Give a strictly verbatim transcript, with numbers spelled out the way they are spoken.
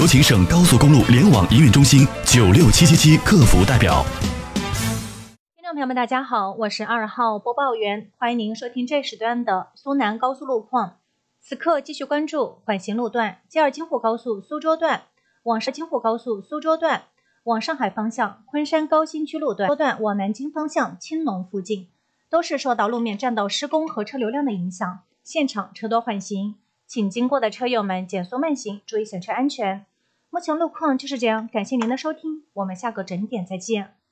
有请省高速公路联网营运中心九六七七七客服代表。 听众朋友们，大家好，我是二号播报员，欢迎您收听这时段的苏南高速路况。此刻继续关注缓行路段：吉尔京沪高速苏州段往上京沪高速苏州段往上海方向昆山高新区路段段往南京方向青龙附近，都是受到路面占道施工和车流量的影响，现场车多缓行，请经过的车友们减速慢行，注意行车安全。目前路况就是这样，感谢您的收听，我们下个整点再见。